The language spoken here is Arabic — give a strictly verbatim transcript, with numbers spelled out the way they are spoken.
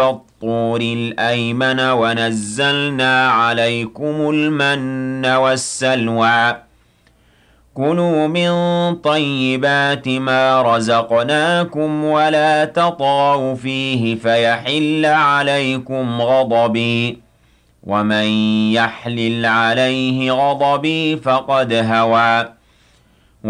الطور الأيمن ونزلنا عليكم المن والسلوى كلوا من طيبات ما رزقناكم ولا تطغوا فيه فيحل عليكم غضبي ومن يحلل عليه غضبي فقد هوى